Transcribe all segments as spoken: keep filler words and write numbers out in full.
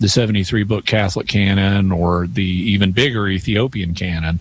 the seventy-three book Catholic canon or the even bigger Ethiopian canon.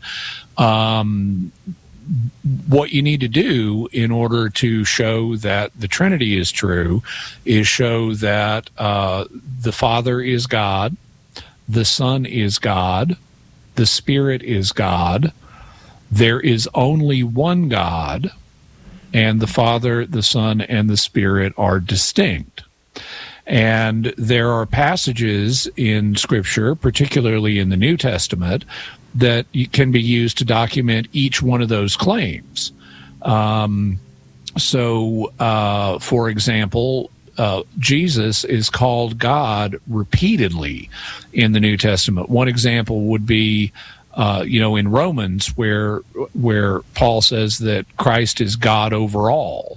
Um, what you need to do in order to show that the Trinity is true is show that uh, the Father is God, the Son is God, the Spirit is God, there is only one God, and the Father, the Son, and the Spirit are distinct. And there are passages in Scripture, particularly in the New Testament, that can be used to document each one of those claims. Um, so, uh, for example, uh, Jesus is called God repeatedly in the New Testament. One example would be, uh, you know, in Romans, where where Paul says that Christ is God over all.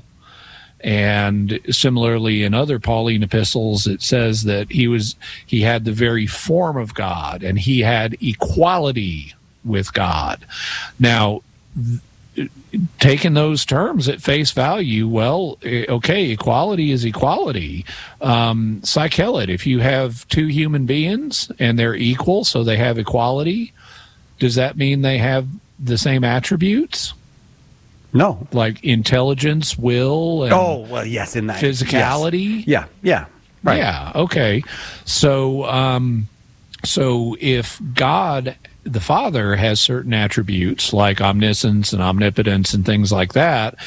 And similarly, in other Pauline epistles, it says that he was he had the very form of God, and he had equality with God. Now, th- taking those terms at face value, well, okay, equality is equality. Um, Psychelet, if you have two human beings and they're equal, so they have equality, does that mean they have the same attributes? No. Like intelligence, will, and oh, well, yes, in that physicality? Yes. Yeah, yeah, right. Yeah, okay. So, um, so if God, the Father, has certain attributes like omniscience and omnipotence and things like that,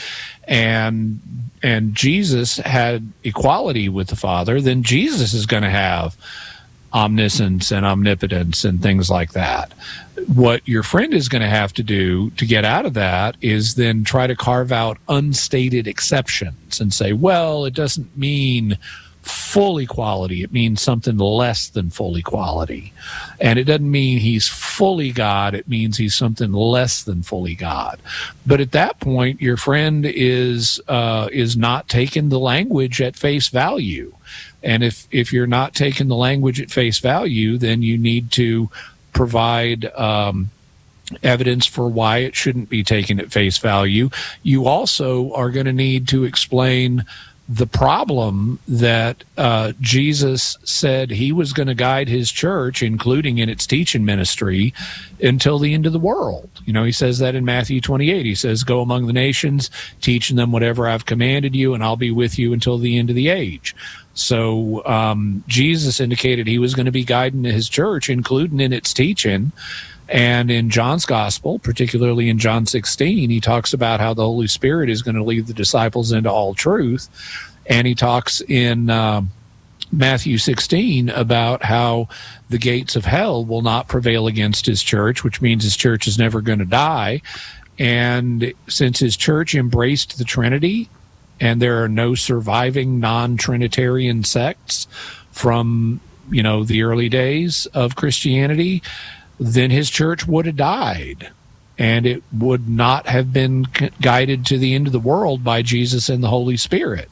and and Jesus had equality with the Father, then Jesus is going to have omniscience and omnipotence and things like that. What your friend is going to have to do to get out of that is then try to carve out unstated exceptions and say, well, it doesn't mean full equality. It means something less than full equality. And it doesn't mean he's fully God. It means he's something less than fully God. But at that point, your friend is uh, is not taking the language at face value. And if, if you're not taking the language at face value, then you need to provide um, evidence for why it shouldn't be taken at face value. You also are going to need to explain the problem that uh, Jesus said he was going to guide his church, including in its teaching ministry, until the end of the world. You know, he says that in Matthew twenty-eight. He says, go among the nations, teaching them whatever I've commanded you, and I'll be with you until the end of the age. So um, Jesus indicated he was going to be guiding his church, including in its teaching. And in John's gospel, particularly in John sixteen, he talks about how the Holy Spirit is going to lead the disciples into all truth. And he talks in uh, Matthew sixteen about how the gates of hell will not prevail against his church, which means his church is never going to die. And since his church embraced the Trinity, and there are no surviving non-Trinitarian sects from, you know, the early days of Christianity, then his church would have died, and it would not have been guided to the end of the world by Jesus and the Holy Spirit.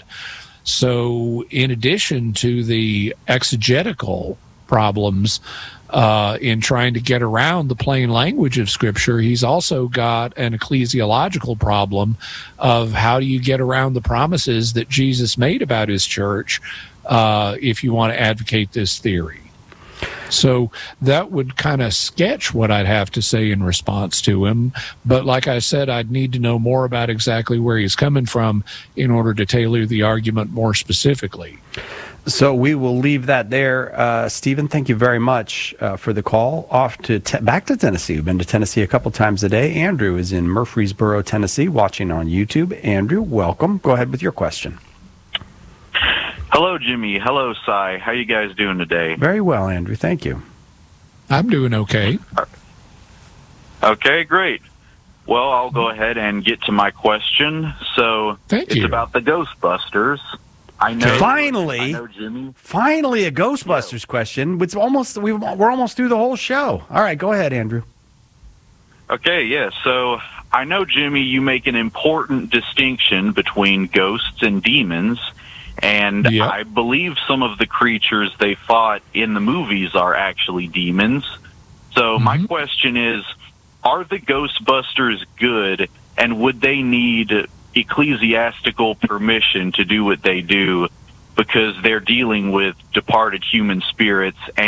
So in addition to the exegetical problems uh, in trying to get around the plain language of Scripture, he's also got an ecclesiological problem of how do you get around the promises that Jesus made about his church uh, if you want to advocate this theory. So that would kind of sketch what I'd have to say in response to him. But like I said, I'd need to know more about exactly where he's coming from in order to tailor the argument more specifically. So we will leave that there. Uh, Stephen, thank you very much uh, for the call. Off to te- back to Tennessee. We've been to Tennessee a couple times a day. Andrew is in Murfreesboro, Tennessee, watching on YouTube. Andrew, welcome. Go ahead with your question. Hello, Jimmy. Hello, Cy. How you guys doing today? Very well, Andrew. Thank you. I'm doing okay. Okay, great. Well, I'll go ahead and get to my question. So Thank it's you. about the Ghostbusters. I know. Finally, I know, Jimmy. Finally, a Ghostbusters yeah. question. It's almost we we're almost through the whole show. All right, go ahead, Andrew. Okay, yeah. So I know, Jimmy, you make an important distinction between ghosts and demons. And yep. I believe some of the creatures they fought in the movies are actually demons. So mm-hmm. my question is, are the Ghostbusters good, and would they need ecclesiastical permission to do what they do because they're dealing with departed human spirits